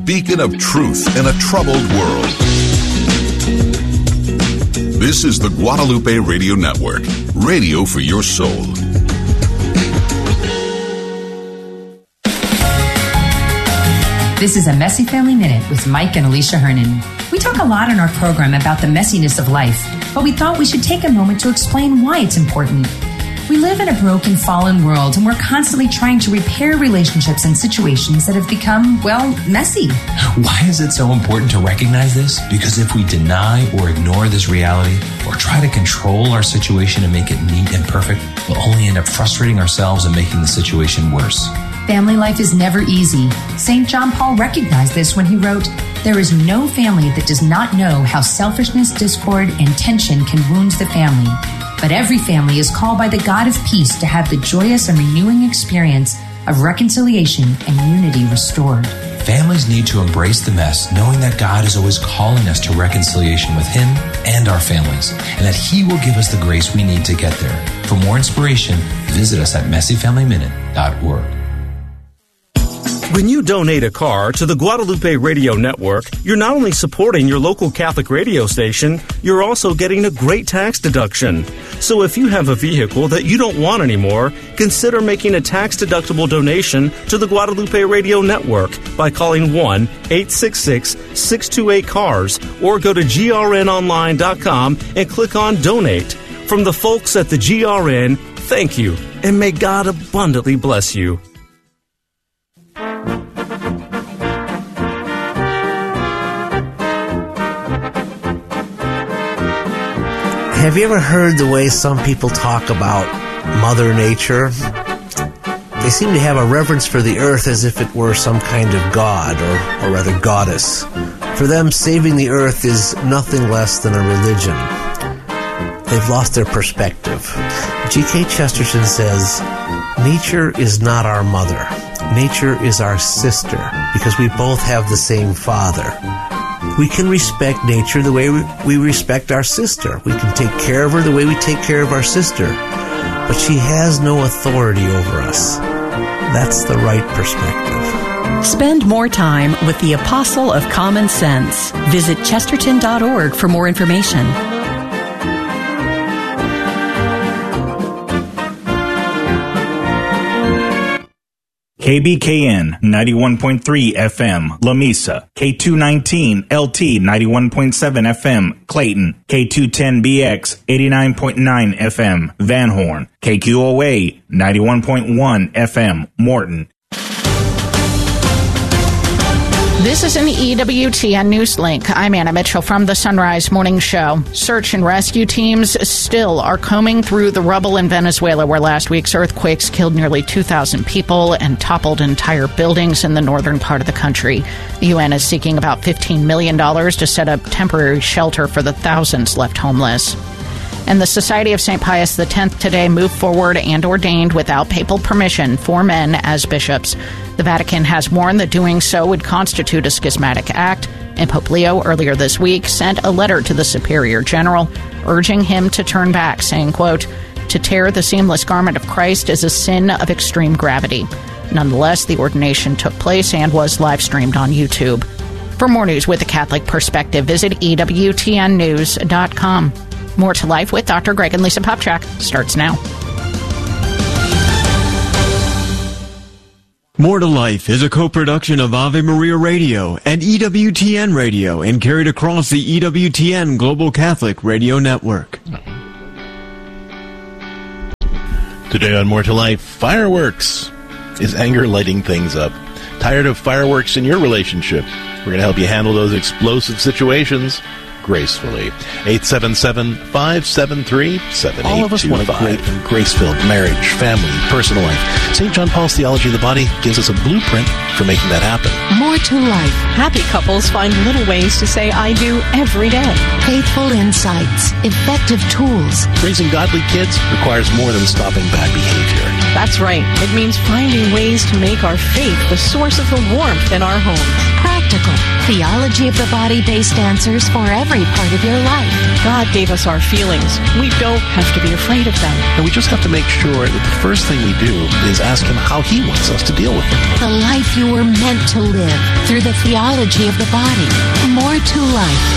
beacon of truth in a troubled world. This is the Guadalupe Radio Network, radio for your soul. This is a Messy Family Minute with Mike and Alicia Hernan. We talk a lot in our program about the messiness of life, but we thought we should take a moment to explain why it's important. We live in a broken, fallen world, and we're constantly trying to repair relationships and situations that have become, well, messy. Why is it so important to recognize this? Because if we deny or ignore this reality, or try to control our situation and make it neat and perfect, we'll only end up frustrating ourselves and making the situation worse. Family life is never easy. St. John Paul recognized this when he wrote, "There is no family that does not know how selfishness, discord, and tension can wound the family. But every family is called by the God of peace to have the joyous and renewing experience of reconciliation and unity restored." Families need to embrace the mess, knowing that God is always calling us to reconciliation with Him and our families, and that He will give us the grace we need to get there. For more inspiration, visit us at messyfamilyminute.org. When you donate a car to the Guadalupe Radio Network, you're not only supporting your local Catholic radio station, you're also getting a great tax deduction. So if you have a vehicle that you don't want anymore, consider making a tax-deductible donation to the Guadalupe Radio Network by calling 1-866-628-CARS or go to grnonline.com and click on Donate. From the folks at the GRN, thank you, and may God abundantly bless you. Have you ever heard the way some people talk about Mother Nature? They seem to have a reverence for the earth as if it were some kind of god, or rather goddess. For them, saving the earth is nothing less than a religion. They've lost their perspective. G.K. Chesterton says, "Nature is not our mother. Nature is our sister, because we both have the same father." We can respect nature the way we respect our sister. We can take care of her the way we take care of our sister. But she has no authority over us. That's the right perspective. Spend more time with the Apostle of Common Sense. Visit chesterton.org for more information. KBKN 91.3 FM, La Mesa, K219 LT 91.7 FM, Clayton, K210BX 89.9 FM, Van Horn, KQOA 91.1 FM, Morton. This is an EWTN News Link. I'm Anna Mitchell from the Sunrise Morning Show. Search and rescue teams still are combing through the rubble in Venezuela, where last week's earthquakes killed nearly 2,000 people and toppled entire buildings in the northern part of the country. The UN is seeking about $15 million to set up temporary shelter for the thousands left homeless. And the Society of St. Pius X today moved forward and ordained without papal permission 4 men as bishops. The Vatican has warned that doing so would constitute a schismatic act, and Pope Leo earlier this week sent a letter to the Superior General urging him to turn back, saying, quote, "To tear the seamless garment of Christ is a sin of extreme gravity." Nonetheless, the ordination took place and was live-streamed on YouTube. For more news with a Catholic perspective, visit EWTNnews.com. More to Life with Dr. Greg and Lisa Popchak starts now. More to Life is a co-production of Ave Maria Radio and EWTN Radio and carried across the EWTN Global Catholic Radio Network. Today on More to Life, fireworks. Is anger lighting things up? Tired of fireworks in your relationship? We're going to help you handle those explosive situations gracefully. 877-573-7825. All of us want a great and grace-filled marriage, family, personal life. St. John Paul's Theology of the Body gives us a blueprint for making that happen. More to life. Happy couples find little ways to say I do every day. Faithful insights. Effective tools. Raising godly kids requires more than stopping bad behavior. That's right. It means finding ways to make our faith the source of the warmth in our home. Practical. Theology of the Body-based answers for every part of your life. God gave us our feelings. We don't have to be afraid of them. And we just have to make sure that the first thing we do is ask Him how He wants us to deal with them. The life you were meant to live through the theology of the body. More to life.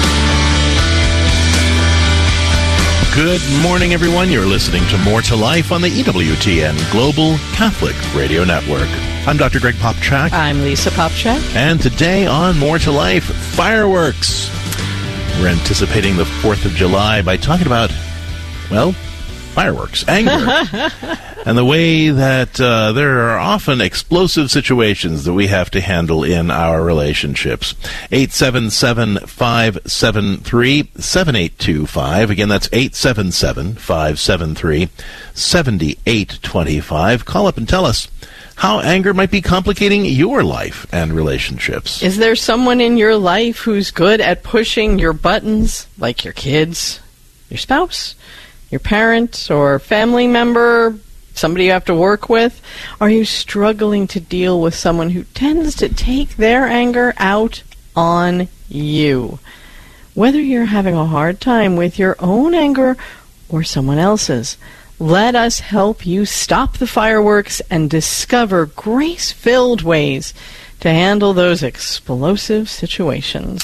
Good morning, everyone. You're listening to More to Life on the EWTN Global Catholic Radio Network. I'm Dr. Greg Popchak. I'm Lisa Popchak. And today on More to Life, fireworks. We're anticipating the 4th of July by talking about, well, fireworks, anger, and the way that there are often explosive situations that we have to handle in our relationships. 877-573-7825. Again, that's 877-573-7825. Call up and tell us how anger might be complicating your life and relationships. Is there someone in your life who's good at pushing your buttons, like your kids, your spouse, your parent or family member, somebody you have to work with? Are you struggling to deal with someone who tends to take their anger out on you? Whether you're having a hard time with your own anger or someone else's, let us help you stop the fireworks and discover grace-filled ways to handle those explosive situations.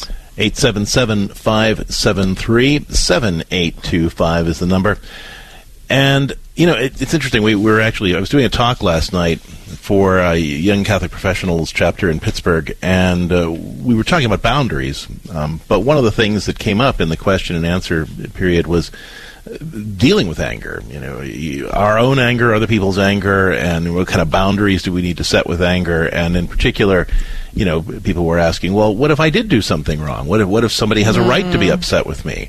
877-573-7825 is the number. And, you know, it's interesting. I was doing a talk last night for a Young Catholic Professionals chapter in Pittsburgh, and we were talking about boundaries. But one of the things that came up in the question and answer period was dealing with anger. You know, our own anger, other people's anger, and what kind of boundaries do we need to set with anger? And in particular, you know, people were asking, well, what if I did do something wrong? What if somebody has a right to be upset with me?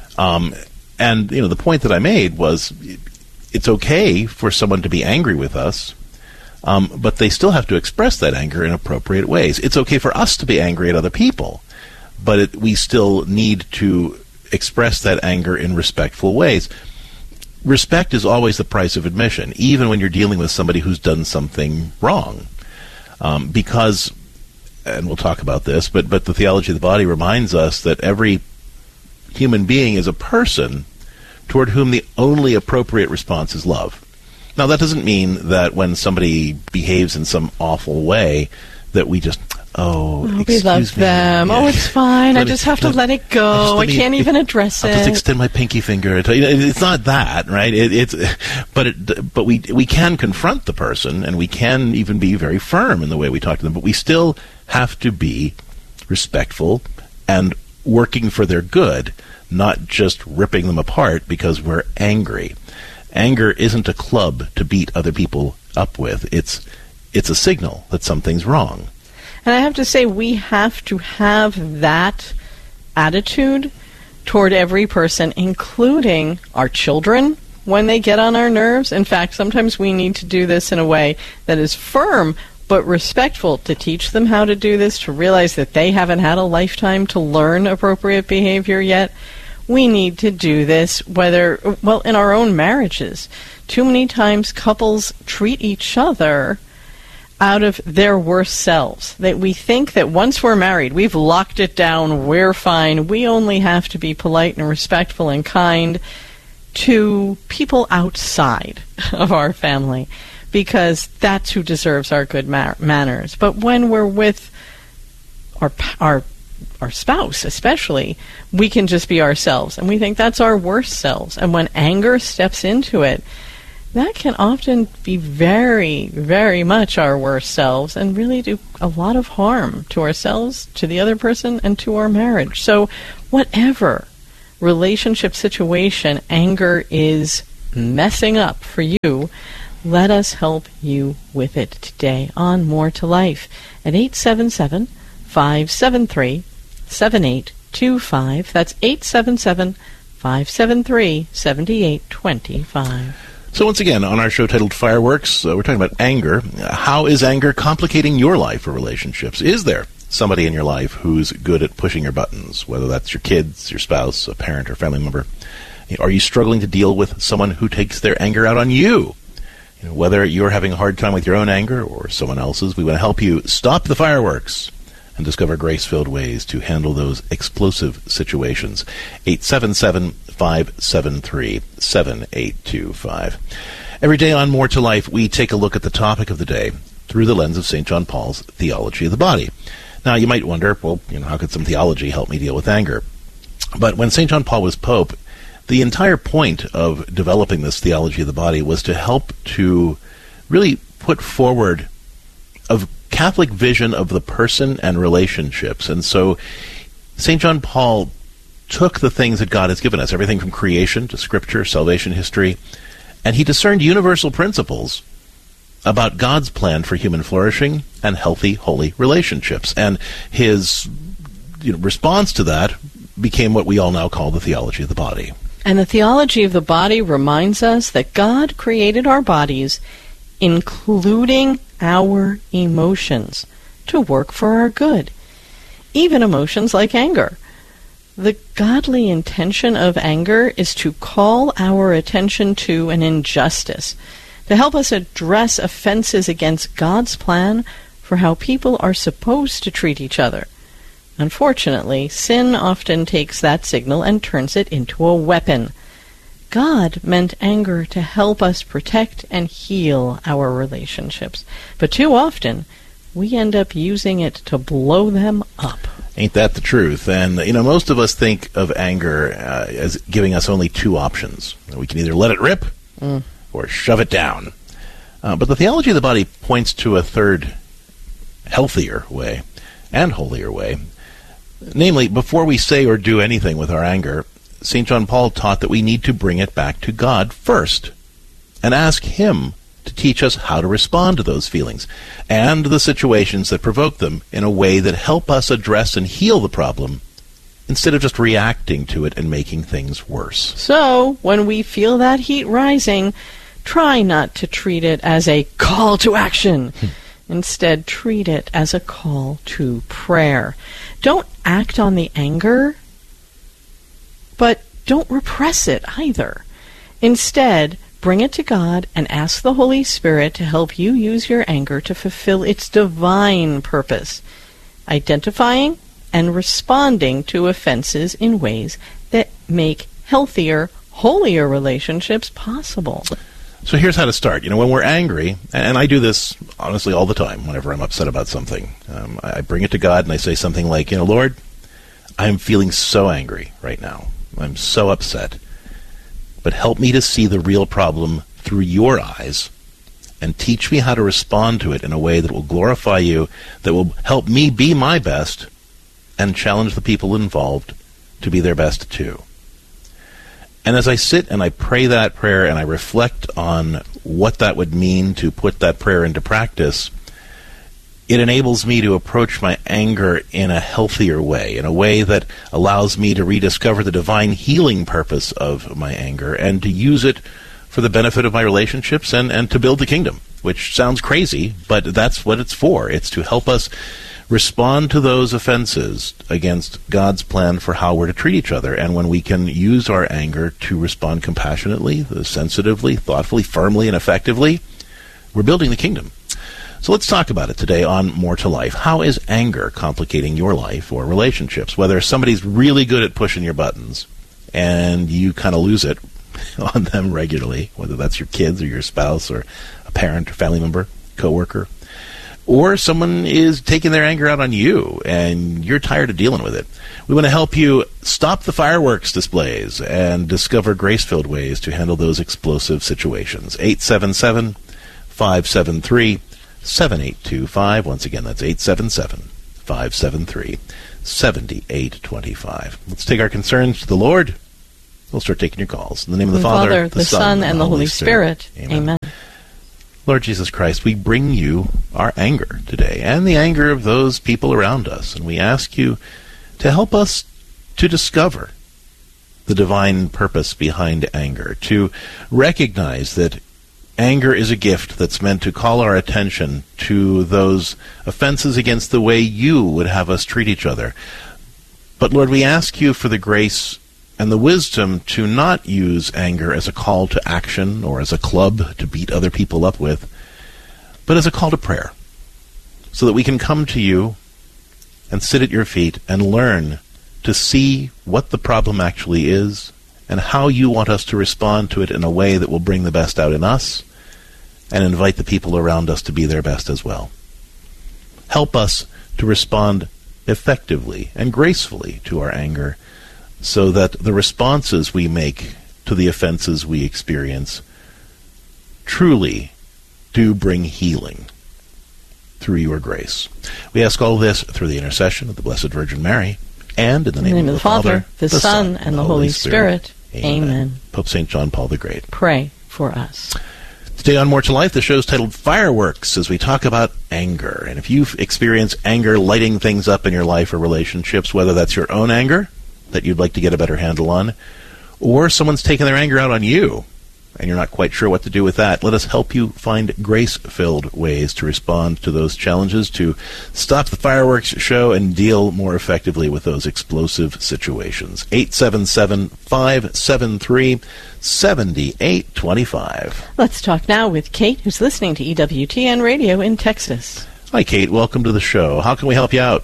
And, you know, the point that I made was it's okay for someone to be angry with us, but they still have to express that anger in appropriate ways. It's okay for us to be angry at other people, but we still need to express that anger in respectful ways. Respect is always the price of admission, even when you're dealing with somebody who's done something wrong. Because, and we'll talk about this, but the theology of the body reminds us that every human being is a person toward whom the only appropriate response is love. Now, that doesn't mean that when somebody behaves in some awful way that we just, we love them. Yeah. Oh, it's fine. I just have to let it go. I can't even address it. I'll just extend my pinky finger. It's not that, right? But we can confront the person, and we can even be very firm in the way we talk to them. But we still have to be respectful and working for their good, not just ripping them apart because we're angry. Anger isn't a club to beat other people up with. It's a signal that something's wrong. And I have to say, we have to have that attitude toward every person, including our children, when they get on our nerves. In fact, sometimes we need to do this in a way that is firm but respectful, to teach them how to do this, to realize that they haven't had a lifetime to learn appropriate behavior yet. We need to do this in our own marriages. Too many times couples treat each other out of their worst selves. That we think that once we're married, we've locked it down, we're fine. We only have to be polite and respectful and kind to people outside of our family, because that's who deserves our good manners. But when we're with our spouse, especially, we can just be ourselves, and we think that's our worst selves. And when anger steps into it, that can often be very, very much our worst selves and really do a lot of harm to ourselves, to the other person, and to our marriage. So whatever relationship situation anger is messing up for you, let us help you with it today on More to Life at 877-573-7825. That's 877-573-7825. So once again, on our show titled Fireworks, we're talking about anger. How is anger complicating your life or relationships? Is there somebody in your life who's good at pushing your buttons, whether that's your kids, your spouse, a parent, or family member? Are you struggling to deal with someone who takes their anger out on you? Whether you're having a hard time with your own anger or someone else's, we want to help you stop the fireworks and discover grace-filled ways to handle those explosive situations. 877-573-7825. Every day on More to Life, we take a look at the topic of the day through the lens of St. John Paul's theology of the body. Now, you might wonder, well, how could some theology help me deal with anger? But when St. John Paul was Pope, the entire point of developing this theology of the body was to help to really put forward a Catholic vision of the person and relationships. And so St. John Paul took the things that God has given us, everything from creation to scripture, salvation history, and he discerned universal principles about God's plan for human flourishing and healthy, holy relationships. And his response to that became what we all now call the theology of the body. And the theology of the body reminds us that God created our bodies, including our emotions, to work for our good, even emotions like anger. The godly intention of anger is to call our attention to an injustice, to help us address offenses against God's plan for how people are supposed to treat each other. Unfortunately, sin often takes that signal and turns it into a weapon. God meant anger to help us protect and heal our relationships, but too often we end up using it to blow them up. Ain't that the truth? And, most of us think of anger as giving us only two options. We can either let it rip or shove it down. But the theology of the body points to a third, healthier way and holier way. Namely, before we say or do anything with our anger, St. John Paul taught that we need to bring it back to God first and ask Him to teach us how to respond to those feelings and the situations that provoke them in a way that help us address and heal the problem instead of just reacting to it and making things worse. So, when we feel that heat rising, try not to treat it as a call to action. Instead, treat it as a call to prayer. Don't act on the anger, but don't repress it either. Instead, bring it to God and ask the Holy Spirit to help you use your anger to fulfill its divine purpose, identifying and responding to offenses in ways that make healthier, holier relationships possible. So here's how to start. When we're angry, and I do this honestly all the time whenever I'm upset about something, I bring it to God and I say something like, Lord, I'm feeling so angry right now. I'm so upset. But help me to see the real problem through your eyes and teach me how to respond to it in a way that will glorify you, that will help me be my best and challenge the people involved to be their best too. And as I sit and I pray that prayer and I reflect on what that would mean to put that prayer into practice, it enables me to approach my anger in a healthier way, in a way that allows me to rediscover the divine healing purpose of my anger and to use it for the benefit of my relationships and to build the kingdom, which sounds crazy, but that's what it's for. It's to help us respond to those offenses against God's plan for how we're to treat each other. And when we can use our anger to respond compassionately, sensitively, thoughtfully, firmly, and effectively, we're building the kingdom. So let's talk about it today on More to Life. How is anger complicating your life or relationships? Whether somebody's really good at pushing your buttons and you kind of lose it on them regularly, whether that's your kids or your spouse or a parent or family member, coworker, or someone is taking their anger out on you and you're tired of dealing with it. We want to help you stop the fireworks displays and discover grace-filled ways to handle those explosive situations. 877-573-7825. Once again, that's 877-573-7825. Let's take our concerns to the Lord. We'll start taking your calls. In the name of the Father, the Son, and the Holy Spirit. Amen. Lord Jesus Christ, we bring you our anger today and the anger of those people around us, and we ask you to help us to discover the divine purpose behind anger, to recognize that anger is a gift that's meant to call our attention to those offenses against the way you would have us treat each other. But Lord, we ask you for the grace and the wisdom to not use anger as a call to action or as a club to beat other people up with, but as a call to prayer, so that we can come to you and sit at your feet and learn to see what the problem actually is and how you want us to respond to it in a way that will bring the best out in us and invite the people around us to be their best as well. Help us to respond effectively and gracefully to our anger so that the responses we make to the offenses we experience truly do bring healing through your grace. We ask all this through the intercession of the Blessed Virgin Mary and in the name of the Father, the Son, and the Holy Spirit. Amen. Pope St. John Paul the Great. Pray for us. Today on More to Life, the show's titled Fireworks, as we talk about anger. And if you've experienced anger lighting things up in your life or relationships, whether that's your own anger that you'd like to get a better handle on, or someone's taken their anger out on you, and you're not quite sure what to do with that, let us help you find grace-filled ways to respond to those challenges, to stop the fireworks show and deal more effectively with those explosive situations. 877-573-7825. Let's talk now with Kate, who's listening to EWTN Radio in Texas. Hi, Kate. Welcome to the show. How can we help you out?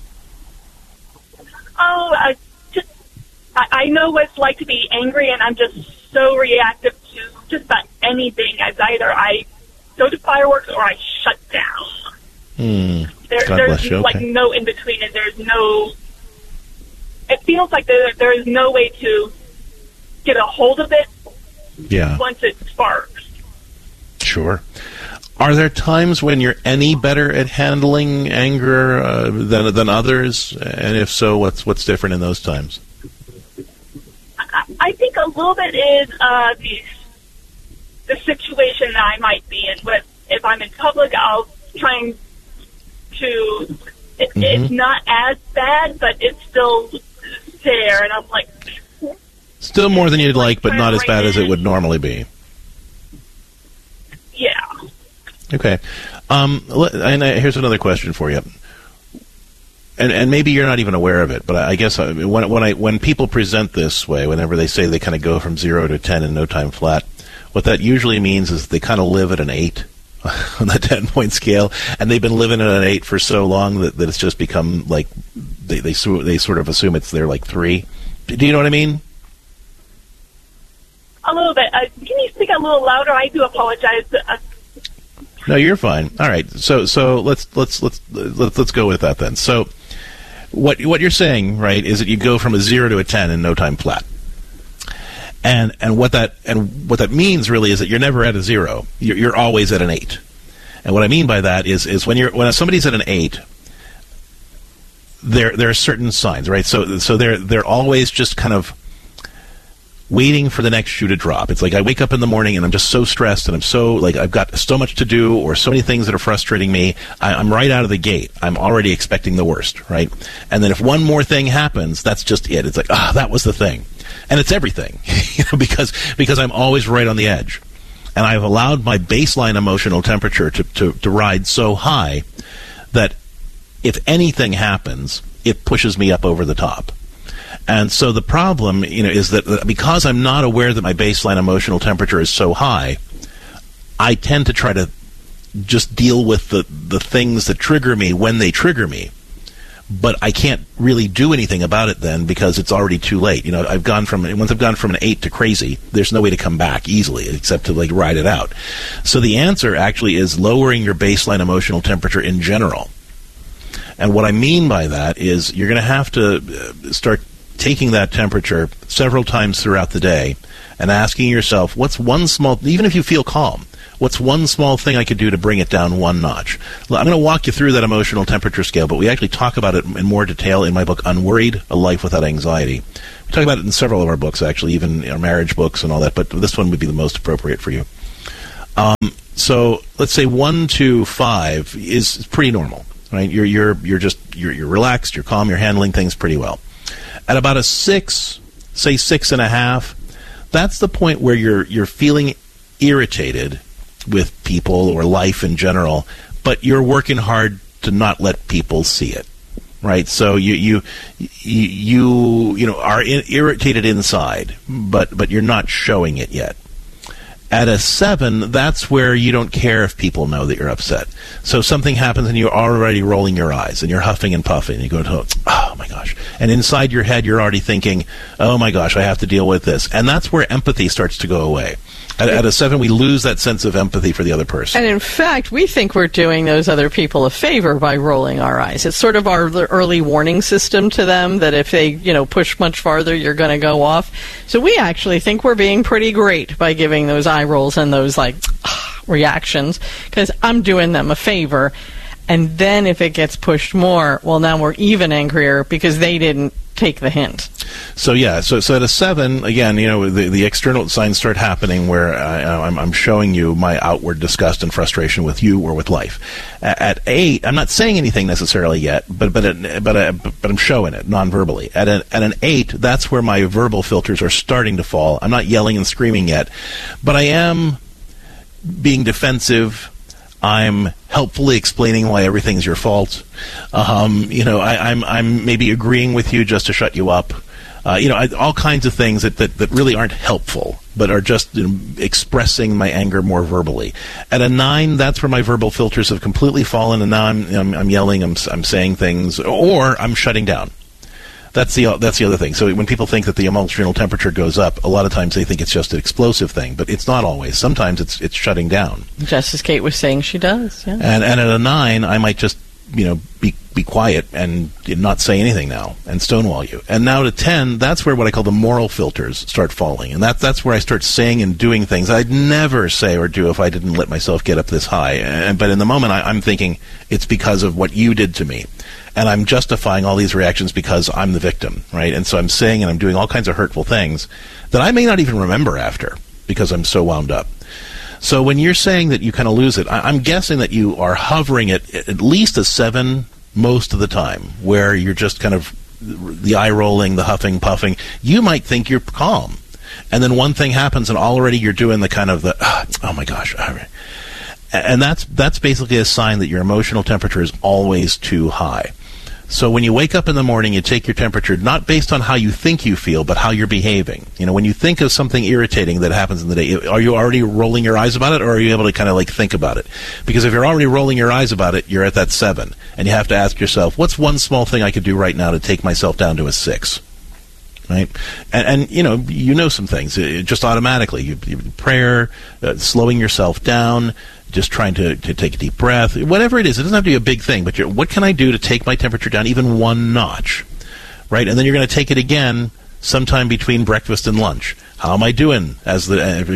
I know what it's like to be angry, and I'm just so reactive to just about anything. As either I go to fireworks or I shut down. There's like no in between, and there's no. It feels like there is no way to get a hold of it. Yeah. Once it sparks. Sure. Are there times when you're any better at handling anger than others? And if so, what's different in those times? I think a little bit is the situation that I might be in. If I'm in public, I'll try to. It's not as bad, but it's still there, and I'm like. Still more than you'd like, but not as bad as it would normally be. Yeah. Okay. And here's another question for you. And maybe you're not even aware of it, but I guess when people present this way, whenever they say they kind of go from 0 to 10 in no time flat, what that usually means is they kind of live at an 8 on that 10-point scale, and they've been living at an 8 for so long that it's just become like they sort of assume they're like 3. Do you know what I mean? A little bit. Can you speak a little louder? I do apologize. No, you're fine. All right. So let's go with that then. So what you're saying, right, is that you go from a 0 to a 10 in no time flat. And what that means really is that you're never at a 0. You're always at an 8. And what I mean by that is when somebody's at an 8, there are certain signs, right? So they're always just kind of waiting for the next shoe to drop. It's like I wake up in the morning and I'm just so stressed and I'm so, like, I've got so much to do or so many things that are frustrating me. I'm right out of the gate. I'm already expecting the worst, right? And then if one more thing happens, that's just it. It's like, that was the thing. And it's everything, because I'm always right on the edge. And I've allowed my baseline emotional temperature to ride so high that if anything happens, it pushes me up over the top. And so the problem, is that because I'm not aware that my baseline emotional temperature is so high, I tend to try to just deal with the things that trigger me when they trigger me. But I can't really do anything about it then because it's already too late. Once I've gone from an 8 to crazy, there's no way to come back easily except to ride it out. So the answer actually is lowering your baseline emotional temperature in general. And what I mean by that is you're going to have to start taking that temperature several times throughout the day and asking yourself, what's one small, even if you feel calm, what's one small thing I could do to bring it down one notch? I'm going to walk you through that emotional temperature scale, but we actually talk about it in more detail in my book, Unworried, A Life Without Anxiety. We talk about it in several of our books, actually, even our marriage books and all that, but this one would be the most appropriate for you. So let's say 1 to 5 is pretty normal, right? You're relaxed, you're calm, you're handling things pretty well. At about a 6, say 6.5, that's the point where you're feeling irritated with people or life in general, but you're working hard to not let people see it, right? So you are irritated inside, but you're not showing it yet. At a 7, that's where you don't care if people know that you're upset. So something happens and you're already rolling your eyes and you're huffing and puffing. And you go, oh my gosh. And inside your head, you're already thinking, oh my gosh, I have to deal with this. And that's where empathy starts to go away. At a 7, we lose that sense of empathy for the other person. And in fact, we think we're doing those other people a favor by rolling our eyes. It's sort of our early warning system to them that if they, push much farther, you're going to go off. So we actually think we're being pretty great by giving those eye rolls and those reactions, because I'm doing them a favor. And then if it gets pushed more, well, now we're even angrier because they didn't take the hint. So at a 7, again, the external signs start happening where I'm showing you my outward disgust and frustration with you or with life. At 8, I'm not saying anything necessarily yet, but I'm showing it non-verbally. At an 8, that's where my verbal filters are starting to fall. I'm not yelling and screaming yet, but I am being defensive. I'm helpfully explaining why everything's your fault. I'm maybe agreeing with you just to shut you up. All kinds of things that really aren't helpful, but are just expressing my anger more verbally. At a 9, that's where my verbal filters have completely fallen, and now I'm yelling, I'm saying things, or I'm shutting down. That's the other thing. So when people think that the emotional temperature goes up, a lot of times they think it's just an explosive thing, but it's not always. Sometimes it's shutting down. Just as Kate was saying she does, yeah. And at a 9, I might just be quiet and not say anything now and stonewall you. And now to 10, that's where what I call the moral filters start falling, and that's where I start saying and doing things I'd never say or do if I didn't let myself get up this high. But in the moment, I'm thinking it's because of what you did to me. And I'm justifying all these reactions because I'm the victim, right? And so I'm saying and I'm doing all kinds of hurtful things that I may not even remember after because I'm so wound up. So when you're saying that you kind of lose it, I'm guessing that you are hovering at least a 7 most of the time, where you're just kind of the eye rolling, the huffing, puffing. You might think you're calm. And then one thing happens and already you're doing the kind of oh my gosh. And that's basically a sign that your emotional temperature is always too high. So when you wake up in the morning, you take your temperature not based on how you think you feel, but how you're behaving. When you think of something irritating that happens in the day, are you already rolling your eyes about it, or are you able to kind of think about it? Because if you're already rolling your eyes about it, you're at that 7. And you have to ask yourself, what's one small thing I could do right now to take myself down to a 6? Right? And some things, just automatically. Prayer, slowing yourself down, just trying to take a deep breath, whatever it is. It doesn't have to be a big thing, but what can I do to take my temperature down even one notch, right? And then you're going to take it again sometime between breakfast and lunch. How am I doing through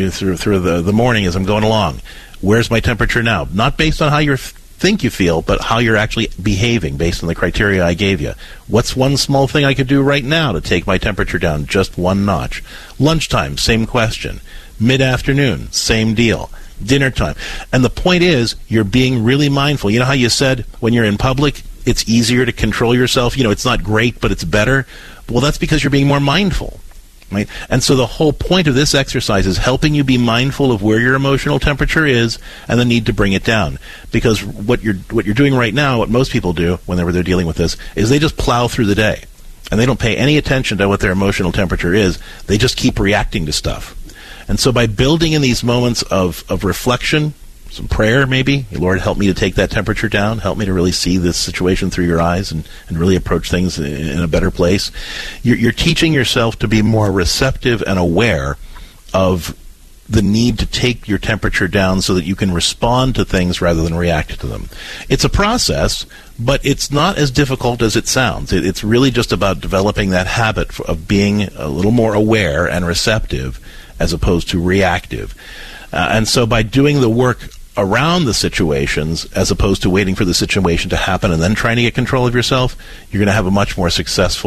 the morning as I'm going along? Where's my temperature now? Not based on how you think you feel, but how you're actually behaving based on the criteria I gave you. What's one small thing I could do right now to take my temperature down just one notch? Lunchtime, same question. Mid-afternoon, same deal. Dinner time. And the point is, you're being really mindful. You know how you said when you're in public, it's easier to control yourself? It's not great, but it's better. Well, that's because you're being more mindful. Right? And so the whole point of this exercise is helping you be mindful of where your emotional temperature is and the need to bring it down. Because what you're doing right now, what most people do whenever they're dealing with this, is they just plow through the day. And they don't pay any attention to what their emotional temperature is. They just keep reacting to stuff. And so by building in these moments of reflection, some prayer maybe, Lord, help me to take that temperature down, help me to really see this situation through your eyes and really approach things in a better place, you're teaching yourself to be more receptive and aware of the need to take your temperature down so that you can respond to things rather than react to them. It's a process, but it's not as difficult as it sounds. It's really just about developing that habit of being a little more aware and receptive as opposed to reactive. And so by doing the work around the situations as opposed to waiting for the situation to happen and then trying to get control of yourself, you're going to have much more success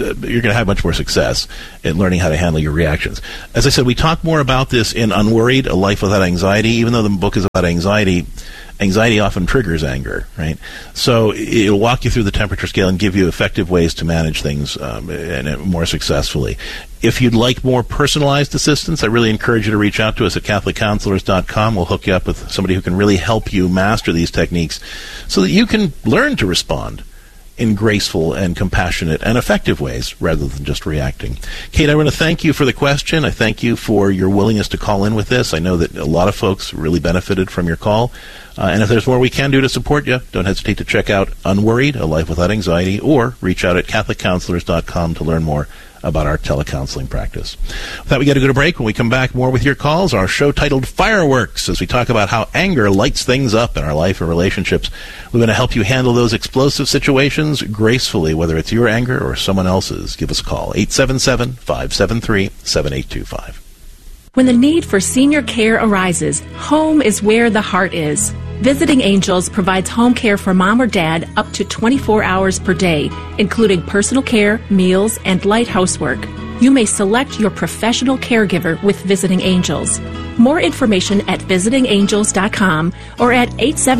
in learning how to handle your reactions. As I said, we talk more about this in Unworried, A Life Without Anxiety. Even though the book is about anxiety, anxiety often triggers anger, right? So it'll walk you through the temperature scale and give you effective ways to manage things more successfully. If you'd like more personalized assistance, I really encourage you to reach out to us at CatholicCounselors.com. We'll hook you up with somebody who can really help you master these techniques so that you can learn to respond in graceful and compassionate and effective ways rather than just reacting. Kate, I want to thank you for the question. I thank you for your willingness to call in with this. I know that a lot of folks really benefited from your call. And if there's more we can do to support you, don't hesitate to check out Unworried, A Life Without Anxiety, or reach out at CatholicCounselors.com to learn more about our telecounseling practice. With that, we got to go to break. When we come back, more with your calls. Our show titled Fireworks, as we talk about how anger lights things up in our life and relationships. We're going to help you handle those explosive situations gracefully, whether it's your anger or someone else's. Give us a call, 877-573-7825. When the need for senior care arises, home is where the heart is. Visiting Angels provides home care for mom or dad up to 24 hours per day, including personal care, meals, and light housework. You may select your professional caregiver with Visiting Angels. More information at visitingangels.com or at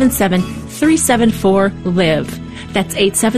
877-374-LIVE. That's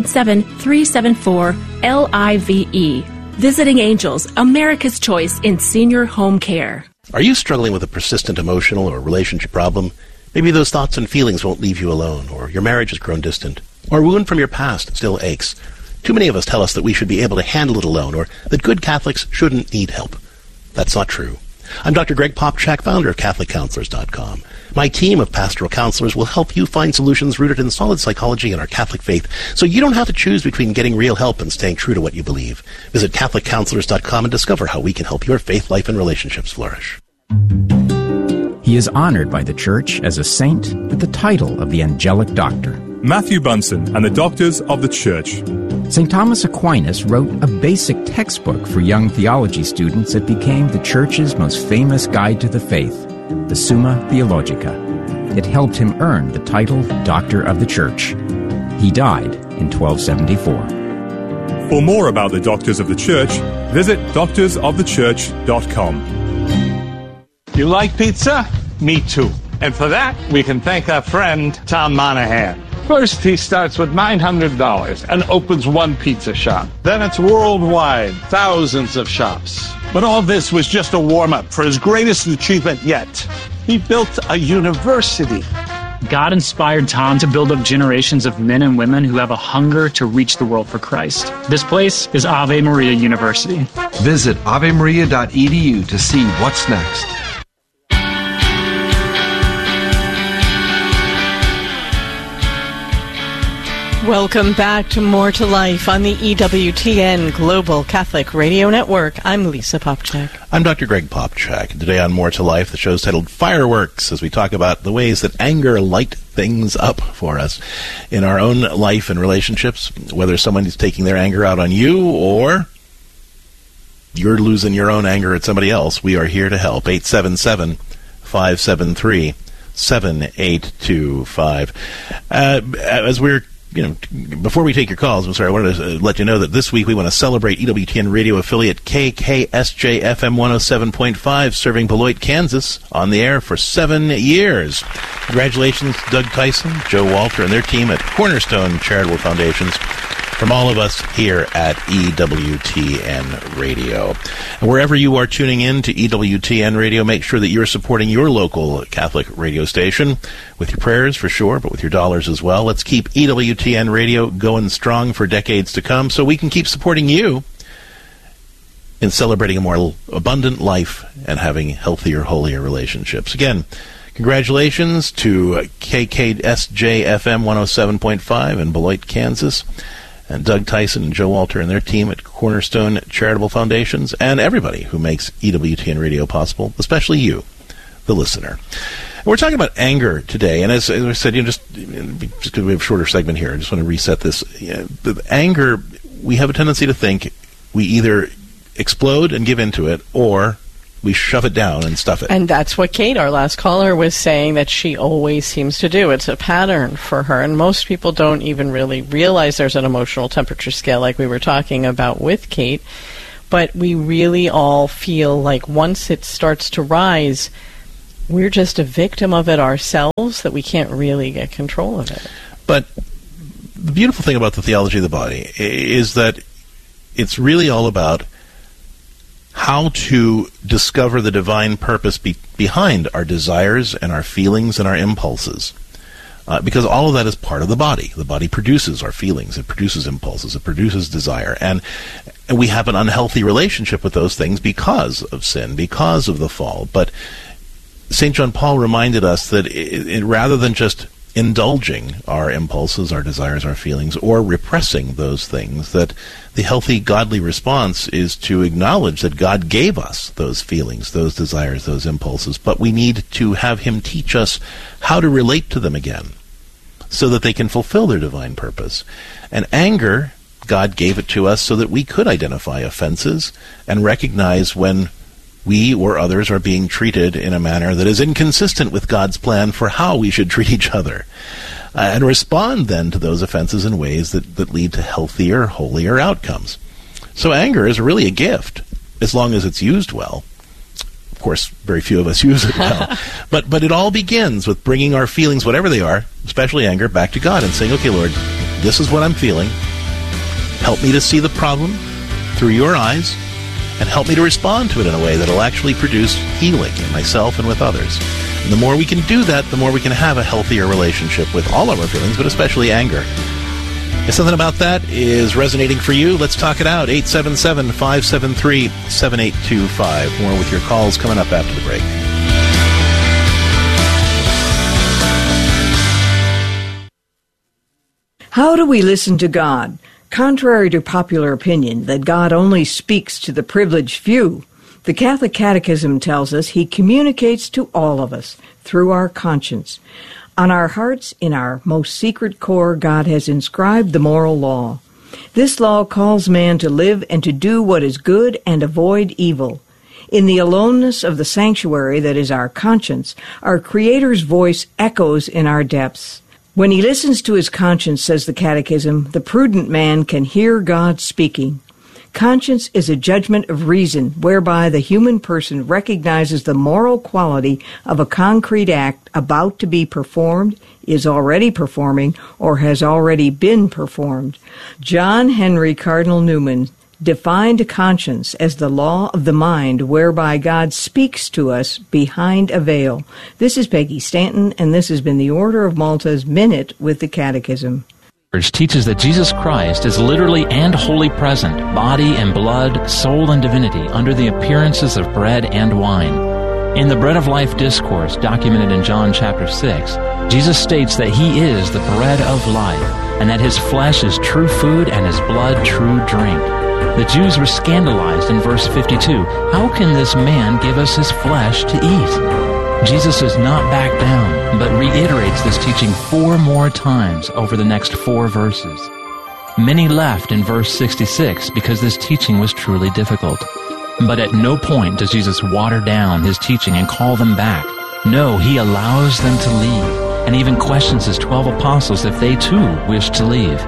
877-374-LIVE. Visiting Angels, America's choice in senior home care. Are you struggling with a persistent emotional or relationship problem? Maybe those thoughts and feelings won't leave you alone, or your marriage has grown distant, or a wound from your past still aches. Too many of us tell us that we should be able to handle it alone, or that good Catholics shouldn't need help. That's not true. I'm Dr. Greg Popchak, founder of CatholicCounselors.com. My team of pastoral counselors will help you find solutions rooted in solid psychology and our Catholic faith, so you don't have to choose between getting real help and staying true to what you believe. Visit CatholicCounselors.com and discover how we can help your faith life and relationships flourish. He is honored by the Church as a saint with the title of the Angelic Doctor. Matthew Bunson and the Doctors of the Church. St. Thomas Aquinas wrote a basic textbook for young theology students that became the Church's most famous guide to the faith, the Summa Theologica. It helped him earn the title Doctor of the Church. He died in 1274. For more about the Doctors of the Church, visit doctorsofthechurch.com. You like pizza? Me too. And for that, we can thank our friend, Tom Monahan. First, he starts with $900 and opens one pizza shop. Then it's worldwide, thousands of shops. But all this was just a warm-up for his greatest achievement yet. He built a university. God inspired Tom to build up generations of men and women who have a hunger to reach the world for Christ. This place is Ave Maria University. Visit avemaria.edu to see what's next. Welcome back to More to Life on the EWTN Global Catholic Radio Network. I'm Lisa Popchak. I'm Dr. Greg Popchak. Today on More to Life, the show's titled Fireworks, as we talk about the ways that anger light things up for us in our own life and relationships, whether someone is taking their anger out on you or you're losing your own anger at somebody else. We are here to help. 877-573-7825. As we're before we take your calls, I'm sorry, I wanted to let you know that this week we want to celebrate EWTN radio affiliate KKSJ FM 107.5, serving Beloit, Kansas, on the air for 7 years. Congratulations to Doug Tyson, Joe Walter, and their team at Cornerstone Charitable Foundations. From all of us here at EWTN Radio. And wherever you are tuning in to EWTN Radio, make sure that you're supporting your local Catholic radio station with your prayers, for sure, but with your dollars as well. Let's keep EWTN Radio going strong for decades to come so we can keep supporting you in celebrating a more abundant life and having healthier, holier relationships. Again, congratulations to KKSJ FM 107.5 in Beloit, Kansas, and Doug Tyson and Joe Walter and their team at Cornerstone Charitable Foundations, and everybody who makes EWTN Radio possible, especially you, the listener. And we're talking about anger today, and as I said, just because we have a shorter segment here, I just want to reset this. The anger, we have a tendency to think we either explode and give into it, or we shove it down and stuff it. And that's what Kate, our last caller, was saying that she always seems to do. It's a pattern for her, and most people don't even really realize there's an emotional temperature scale like we were talking about with Kate, but we really all feel like once it starts to rise, we're just a victim of it ourselves, that we can't really get control of it. But the beautiful thing about the theology of the body is that it's really all about how to discover the divine purpose behind our desires and our feelings and our impulses. because all of that is part of the body. The body produces our feelings, it produces impulses, it produces desire, and we have an unhealthy relationship with those things because of sin, because of the fall. But St. John Paul reminded us that rather than just indulging our impulses, our desires, our feelings, or repressing those things, that the healthy, godly response is to acknowledge that God gave us those feelings, those desires, those impulses, but we need to have Him teach us how to relate to them again so that they can fulfill their divine purpose. And anger, God gave it to us so that we could identify offenses and recognize when we or others are being treated in a manner that is inconsistent with God's plan for how we should treat each other, and respond then to those offenses in ways that lead to healthier, holier outcomes. So anger is really a gift, as long as it's used well. Of course, very few of us use it well. But it all begins with bringing our feelings, whatever they are, especially anger, back to God and saying, okay, Lord, this is what I'm feeling. Help me to see the problem through your eyes, and help me to respond to it in a way that will actually produce healing in myself and with others. And the more we can do that, the more we can have a healthier relationship with all of our feelings, but especially anger. If something about that is resonating for you, let's talk it out. 877-573-7825. More with your calls coming up after the break. How do we listen to God? Contrary to popular opinion that God only speaks to the privileged few, the Catholic Catechism tells us He communicates to all of us through our conscience. On our hearts, in our most secret core, God has inscribed the moral law. This law calls man to live and to do what is good and avoid evil. In the aloneness of the sanctuary that is our conscience, our Creator's voice echoes in our depths. When he listens to his conscience, says the Catechism, the prudent man can hear God speaking. Conscience is a judgment of reason whereby the human person recognizes the moral quality of a concrete act about to be performed, is already performing, or has already been performed. John Henry Cardinal Newman defined conscience as the law of the mind whereby God speaks to us behind a veil. This is Peggy Stanton, and this has been the Order of Malta's Minute with the Catechism. Teaches that Jesus Christ is literally and wholly present, body and blood, soul and divinity, under the appearances of bread and wine. In the Bread of Life discourse documented in John chapter 6, Jesus states that He is the bread of life, and that His flesh is true food and His blood true drink. The Jews were scandalized in verse 52. How can this man give us his flesh to eat? Jesus does not back down, but reiterates this teaching 4 more times over the next 4 verses. Many left in verse 66 because this teaching was truly difficult. But at no point does Jesus water down His teaching and call them back. No, He allows them to leave, and even questions His 12 apostles if they too wish to leave.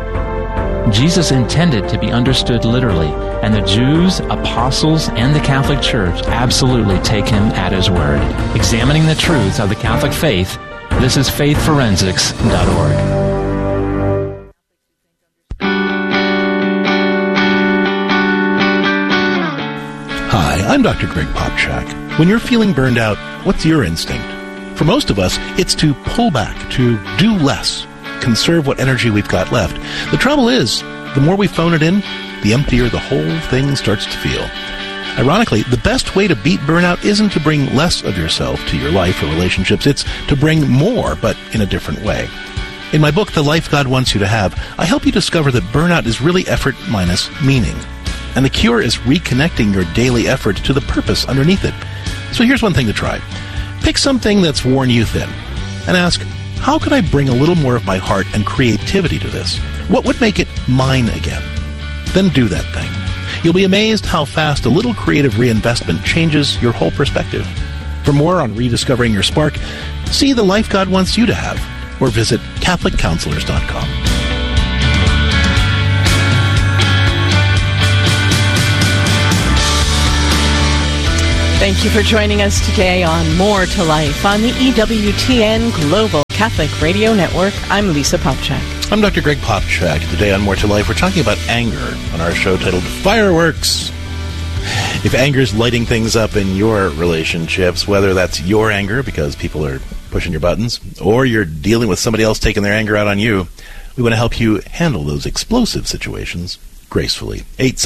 Jesus intended to be understood literally, and the Jews, apostles, and the Catholic Church absolutely take Him at His word. Examining the truths of the Catholic faith, this is faithforensics.org. Hi, I'm Dr. Greg Popchak. When you're feeling burned out, what's your instinct? For most of us, it's to pull back, to do less, conserve what energy we've got left. The trouble is, the more we phone it in, the emptier the whole thing starts to feel. Ironically, the best way to beat burnout isn't to bring less of yourself to your life or relationships, it's to bring more, but in a different way. In my book, The Life God Wants You to Have, I help you discover that burnout is really effort minus meaning. And the cure is reconnecting your daily effort to the purpose underneath it. So here's one thing to try. Pick something that's worn you thin and ask, how could I bring a little more of my heart and creativity to this? What would make it mine again? Then do that thing. You'll be amazed how fast a little creative reinvestment changes your whole perspective. For more on rediscovering your spark, see The Life God Wants You to Have, or visit CatholicCounselors.com. Thank you for joining us today on More to Life on the EWTN Global Catholic Radio Network. I'm Lisa Popchak. I'm Dr. Greg Popchak. Today on More to Life, we're talking about anger on our show titled Fireworks. If anger is lighting things up in your relationships, whether that's your anger because people are pushing your buttons, or you're dealing with somebody else taking their anger out on you, we want to help you handle those explosive situations gracefully.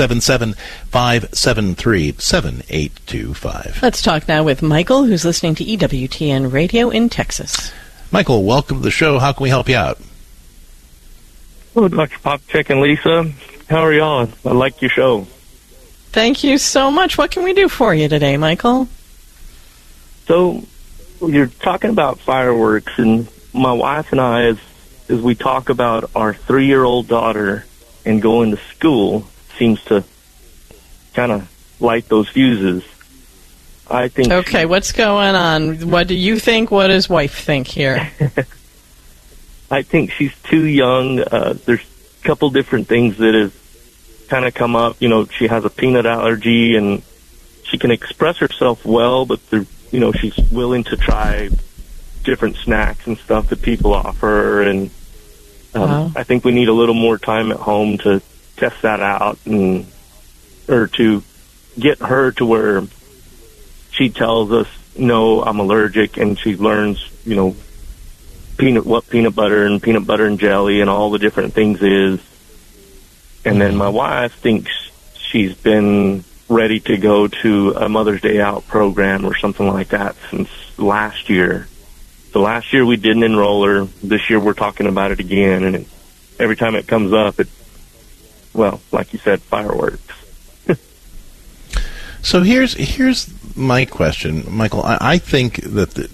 877-573-7825. Let's talk now with Michael, who's listening to EWTN Radio in Texas. Michael, welcome to the show. How can we help you out? Hello, Dr. Popchick and Lisa. How are y'all? I like your show. Thank you so much. What can we do for you today, Michael? So, you're talking about fireworks, and my wife and I, as we talk about our 3-year-old daughter and going to school, seems to kind of light those fuses. I think. Okay, what's going on? What do you think? What does wife think here? I think she's too young. There's a couple different things that have kind of come up. You know, she has a peanut allergy, and she can express herself well, but she's willing to try different snacks and stuff that people offer, and I think we need a little more time at home to test that out, or to get her to where she tells us, no, I'm allergic, and she learns, what peanut butter and jelly and all the different things is. And then my wife thinks she's been ready to go to a Mother's Day Out program or something like that since last year. So last year we didn't enroll her. This year we're talking about it again, and every time it comes up, like you said, fireworks. So here's my question, Michael. I think that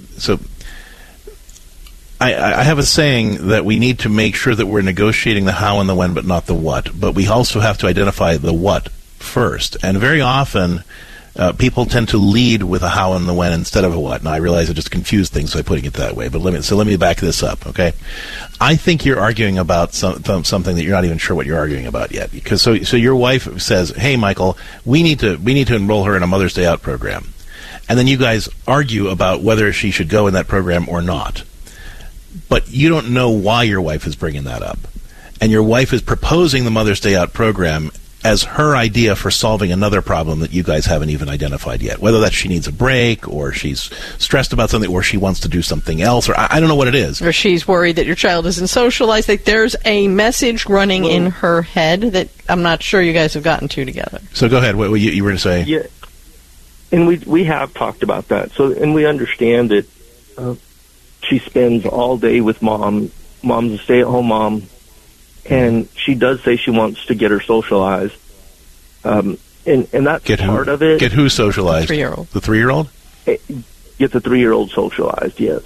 I have a saying that we need to make sure that we're negotiating the how and the when, but not the what. But we also have to identify the what first. And very often, people tend to lead with a how and the when instead of a what. Now, I realize I just confused things by putting it that way, but let me back this up, okay? I think you're arguing about something that you're not even sure what you're arguing about yet. Because so your wife says, "Hey, Michael, we need to enroll her in a Mother's Day Out program," and then you guys argue about whether she should go in that program or not. But you don't know why your wife is bringing that up, and your wife is proposing the Mother's Day Out program as her idea for solving another problem that you guys haven't even identified yet. Whether that she needs a break, or she's stressed about something, or she wants to do something else, or I don't know what it is. Or she's worried that your child isn't socialized. Like there's a message running in her head that I'm not sure you guys have gotten to together. So go ahead. What you were going to say? Yeah, and we have talked about that. So, and we understand that she spends all day with mom. Mom's a stay-at-home mom. And she does say she wants to get her socialized. And that's part of it. Get who socialized? The 3-year-old. The 3-year-old? Get the 3-year-old socialized, yes.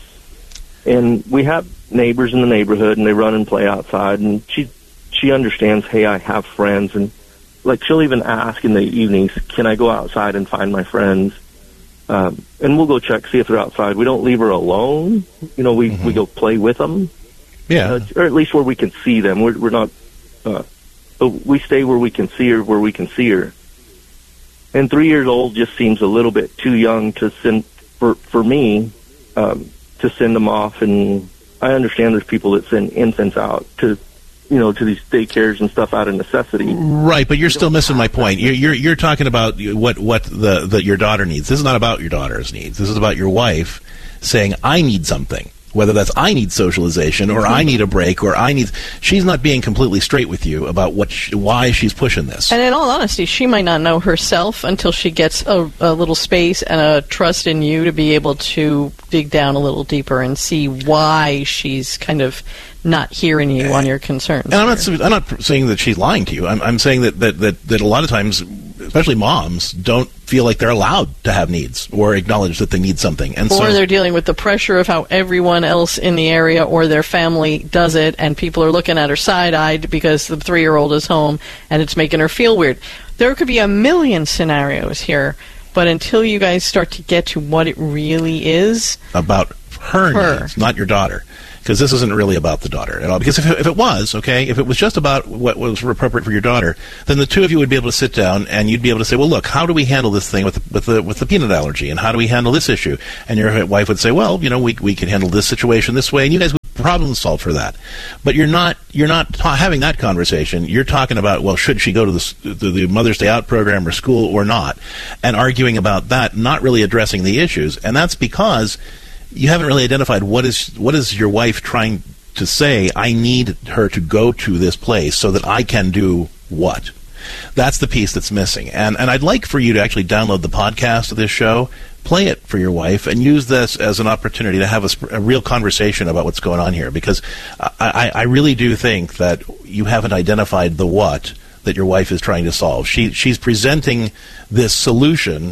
And we have neighbors in the neighborhood, and they run and play outside. And she understands, hey, I have friends. And, she'll even ask in the evenings, can I go outside and find my friends? And we'll go check, see if they're outside. We don't leave her alone. We go play with them. Yeah, or at least where we can see them. We're not, but we stay where we can see her. And 3 years old just seems a little bit too young to send for me to send them off. And I understand there's people that send infants out to these daycares and stuff out of necessity. Right, but you're still missing my point. You're talking about what your daughter needs. This is not about your daughter's needs. This is about your wife saying, I need something. Whether that's I need socialization, or I need a break, or she's not being completely straight with you about why she's pushing this. And in all honesty, she might not know herself until she gets a little space and a trust in you to be able to dig down a little deeper and see why she's kind of not hearing you on your concerns. And I'm not saying that she's lying to you. I'm saying that a lot of times, especially moms, don't feel like they're allowed to have needs or acknowledge that they need something. And or they're dealing with the pressure of how everyone else in the area or their family does it, and people are looking at her side-eyed because the 3-year-old is home, and it's making her feel weird. There could be a million scenarios here, but until you guys start to get to what it really is... About her needs, not your daughter. Because this isn't really about the daughter at all. Because if it was, okay, if it was just about what was appropriate for your daughter, then the two of you would be able to sit down and you'd be able to say, well, look, how do we handle this thing with the peanut allergy, and how do we handle this issue? And your wife would say, well, we can handle this situation this way, and you guys would problem solve for that. But you're not having that conversation. You're talking about, well, should she go to the Mother's Day Out program or school or not, and arguing about that, not really addressing the issues. And that's because you haven't really identified what is your wife trying to say. I need her to go to this place so that I can do what? That's the piece that's missing. And I'd like for you to actually download the podcast of this show, play it for your wife, and use this as an opportunity to have a real conversation about what's going on here, because I really do think that you haven't identified the what that your wife is trying to solve. She's presenting this solution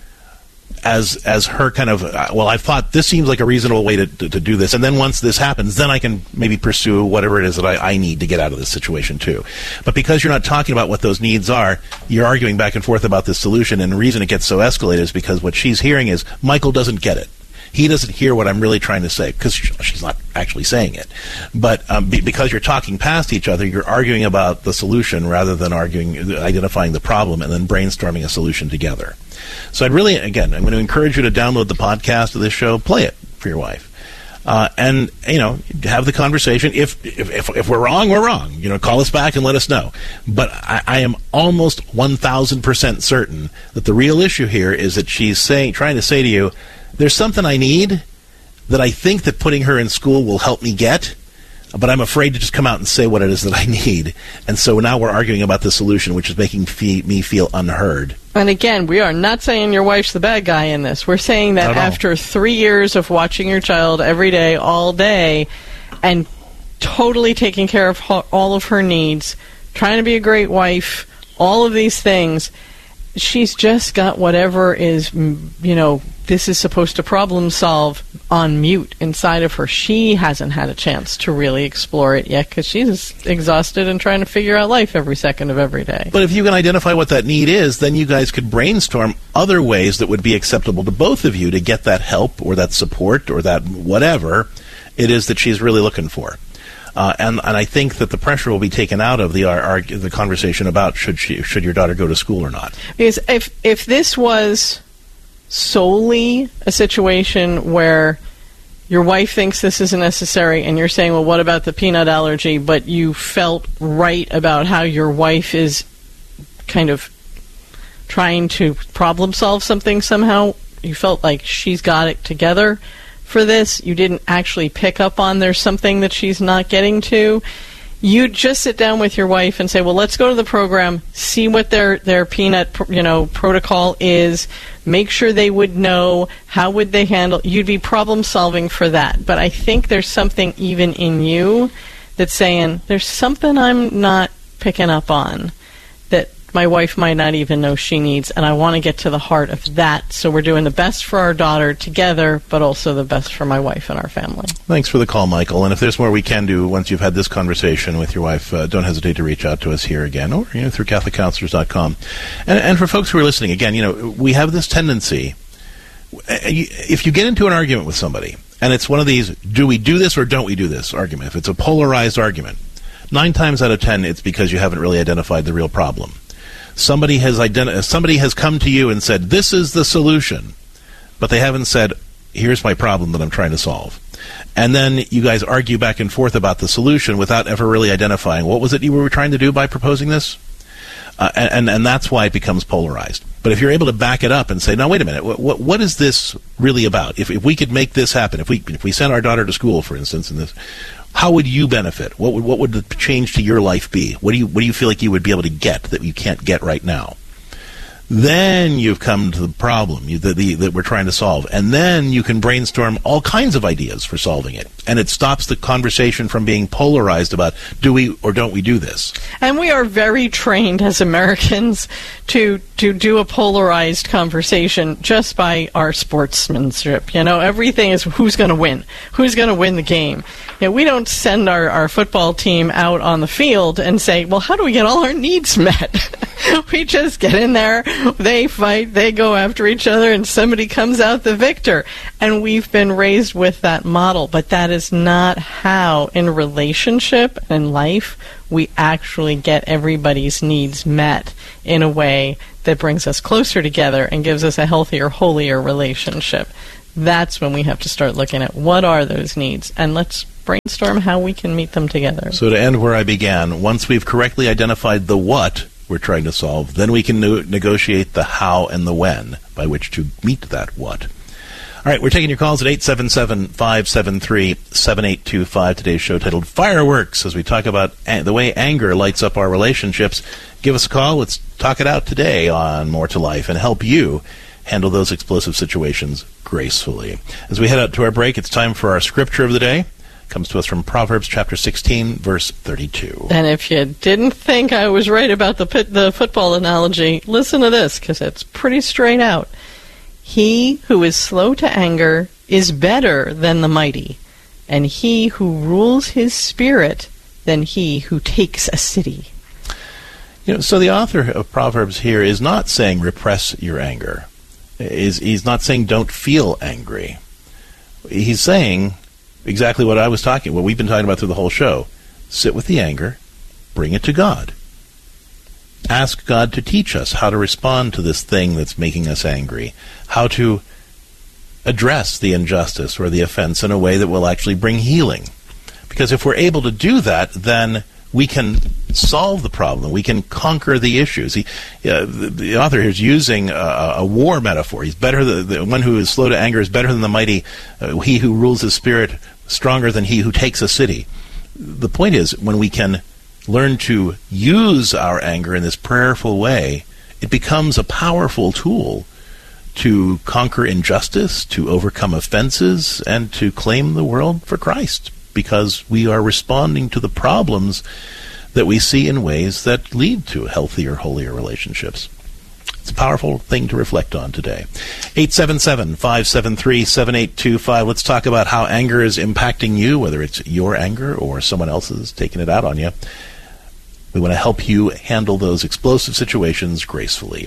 as her kind of, well, I thought this seems like a reasonable way to do this, and then once this happens, then I can maybe pursue whatever it is that I need to get out of this situation too. But because you're not talking about what those needs are, you're arguing back and forth about this solution, and the reason it gets so escalated is because what she's hearing is, Michael doesn't get it. He doesn't hear what I'm really trying to say, because she's not actually saying it. But because you're talking past each other, you're arguing about the solution rather than identifying the problem and then brainstorming a solution together. So I'm going to encourage you to download the podcast of this show, play it for your wife, and have the conversation. If we're wrong, we're wrong. Call us back and let us know. But I am almost 1,000% certain that the real issue here is that she's trying to say to you, there's something I need that I think that putting her in school will help me get, but I'm afraid to just come out and say what it is that I need. And so now we're arguing about the solution, which is making me feel unheard. And again, we are not saying your wife's the bad guy in this. We're saying that after 3 years of watching your child every day, all day, and totally taking care of all of her needs, trying to be a great wife, all of these things, she's just got whatever is, this is supposed to problem solve on mute inside of her. She hasn't had a chance to really explore it yet because she's exhausted and trying to figure out life every second of every day. But if you can identify what that need is, then you guys could brainstorm other ways that would be acceptable to both of you to get that help or that support or that whatever it is that she's really looking for. And I think that the pressure will be taken out of the conversation about should your daughter go to school or not. Because if this was solely a situation where your wife thinks this isn't necessary and you're saying, well, what about the peanut allergy, but you felt right about how your wife is kind of trying to problem solve something somehow, you felt like she's got it together for this, you didn't actually pick up on there's something that she's not getting to, you just sit down with your wife and say, well, let's go to the program, see what their peanut protocol is, make sure they would know, how would they handle, you'd be problem solving for that. But I think there's something even in you that's saying, there's something I'm not picking up on that my wife might not even know she needs, and I want to get to the heart of that. So we're doing the best for our daughter together, but also the best for my wife and our family. Thanks for the call, Michael. And if there's more we can do once you've had this conversation with your wife, don't hesitate to reach out to us here again or through CatholicCounselors.com. And for folks who are listening, again, we have this tendency, if you get into an argument with somebody, and it's one of these, do we do this or don't we do this argument, if it's a polarized argument, 9 times out of 10, it's because you haven't really identified the real problem. Somebody has come to you and said, this is the solution, but they haven't said, here's my problem that I'm trying to solve. And then you guys argue back and forth about the solution without ever really identifying what was it you were trying to do by proposing this? And that's why it becomes polarized. But if you're able to back it up and say, no, wait a minute, what is this really about? If we could make this happen, if we send our daughter to school, for instance, in this, how would you benefit? What would the change to your life be? What do you feel like you would be able to get that you can't get right now? Then you've come to the problem that we're trying to solve. And then you can brainstorm all kinds of ideas for solving it. And it stops the conversation from being polarized about do we or don't we do this. And we are very trained as Americans to do a polarized conversation just by our sportsmanship. Everything is who's going to win. Who's going to win the game. We don't send our football team out on the field and say, well, how do we get all our needs met? We just get in there, they fight, they go after each other, and somebody comes out the victor. And we've been raised with that model, but that is not how, in relationship and life, we actually get everybody's needs met in a way that brings us closer together and gives us a healthier, holier relationship. That's when we have to start looking at what are those needs, and let's brainstorm how we can meet them together. So to end where I began, once we've correctly identified the what we're trying to solve, then we can negotiate the how and the when by which to meet that what. All right, we're taking your calls at 877-573-7825. Today's show titled Fireworks, as we talk about the way anger lights up our relationships. Give us a call. Let's talk it out today on More to Life and help you handle those explosive situations gracefully. As we head out to our break, it's time for our scripture of the day. It comes to us from Proverbs chapter 16, verse 32. And if you didn't think I was right about the football analogy, listen to this, because it's pretty straight out. He who is slow to anger is better than the mighty, and he who rules his spirit than he who takes a city. So the author of Proverbs here is not saying repress your anger. He's not saying don't feel angry. He's saying exactly what we've been talking about through the whole show. Sit with the anger, bring it to God. Ask God to teach us how to respond to this thing that's making us angry, how to address the injustice or the offense in a way that will actually bring healing. Because if we're able to do that, then we can solve the problem. We can conquer the issues. The author here is using a war metaphor. He's better. The one who is slow to anger is better than the mighty. He who rules his spirit stronger than he who takes a city. The point is, when we can learn to use our anger in this prayerful way, it becomes a powerful tool to conquer injustice, to overcome offenses, and to claim the world for Christ, because we are responding to the problems that we see in ways that lead to healthier, holier relationships. It's a powerful thing to reflect on today. 877-573-7825. Let's talk about how anger is impacting you, whether it's your anger or someone else's taking it out on you. We want to help you handle those explosive situations gracefully.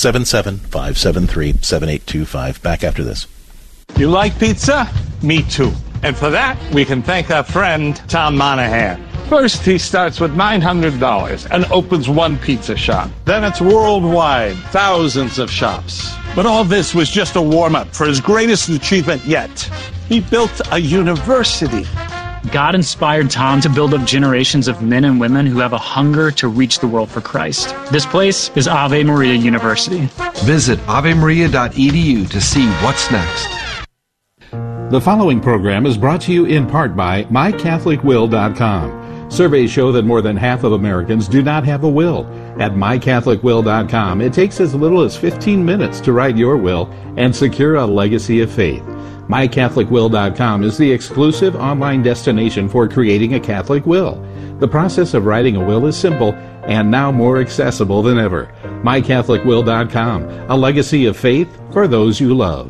877-573-7825. Back after this. You like pizza? Me too. And for that, we can thank our friend Tom Monahan. First, he starts with $900 and opens one pizza shop. Then it's worldwide, thousands of shops. But all this was just a warm-up for his greatest achievement yet. He built a university. God inspired Tom to build up generations of men and women who have a hunger to reach the world for Christ. This place is Ave Maria University. Visit avemaria.edu to see what's next. The following program is brought to you in part by MyCatholicWill.com. Surveys show that more than half of Americans do not have a will. At MyCatholicWill.com, it takes as little as 15 minutes to write your will and secure a legacy of faith. MyCatholicWill.com is the exclusive online destination for creating a Catholic will. The process of writing a will is simple and now more accessible than ever. MyCatholicWill.com, a legacy of faith for those you love.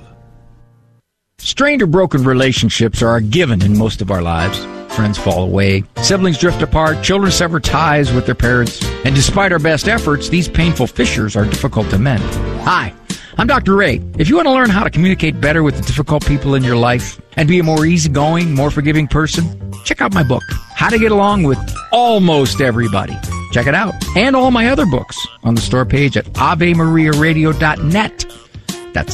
Strained or broken relationships are a given in most of our lives. Friends fall away, siblings drift apart, children sever ties with their parents, and despite our best efforts, these painful fissures are difficult to mend. Hi, I'm Dr. Ray. If you want to learn how to communicate better with the difficult people in your life and be a more easygoing, more forgiving person, check out my book, How to Get Along with Almost Everybody. Check it out. And all my other books on the store page at AveMariaRadio.net. That's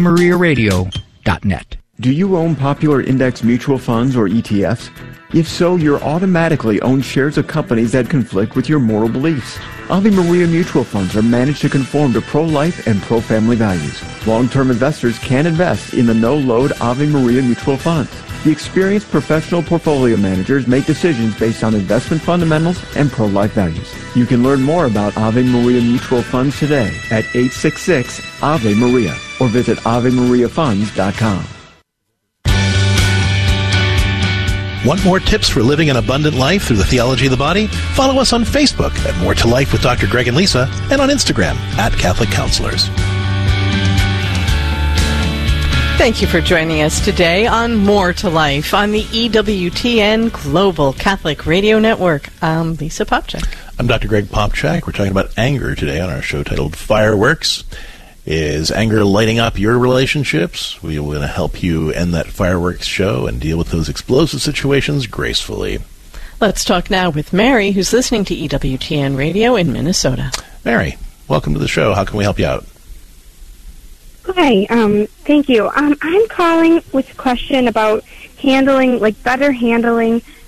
AveMariaRadio.net. Do you own popular index mutual funds or ETFs? If so, you're automatically owned shares of companies that conflict with your moral beliefs. Ave Maria mutual funds are managed to conform to pro-life and pro-family values. Long-term investors can invest in the no-load Ave Maria mutual funds. The experienced professional portfolio managers make decisions based on investment fundamentals and pro-life values. You can learn more about Ave Maria mutual funds today at 866-AVE-MARIA or visit AveMariaFunds.com. Want more tips for living an abundant life through the theology of the body? Follow us on Facebook at More to Life with Dr. Greg and Lisa, and on Instagram at Catholic Counselors. Thank you for joining us today on More to Life on the EWTN Global Catholic Radio Network. I'm Lisa Popchak. I'm Dr. Greg Popchak. We're talking about anger today on our show titled Fireworks. Is anger lighting up your relationships? We want to help you end that fireworks show and deal with those explosive situations gracefully. Let's talk now with Mary, who's listening to EWTN Radio in Minnesota. Mary, welcome to the show. How can we help you out? Hi, thank you. I'm calling with a question about better handling